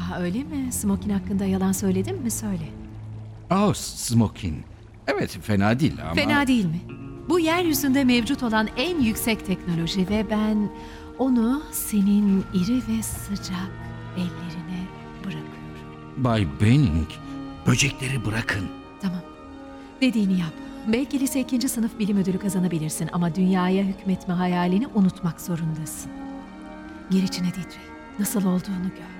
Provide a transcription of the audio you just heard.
Öyle mi? Smokin hakkında yalan söyledin mi? Söyle. Oh, Smokin. Evet, fena değil ama... Fena değil mi? Bu yeryüzünde mevcut olan en yüksek teknoloji ve ben onu senin iri ve sıcak ellerine bırakıyorum. Bay Benning, böcekleri bırakın. Tamam. Dediğini yap. Belki lise 2. sınıf bilim ödülü kazanabilirsin ama dünyaya hükmetme hayalini unutmak zorundasın. Gir içine Didrik. Nasıl olduğunu gör.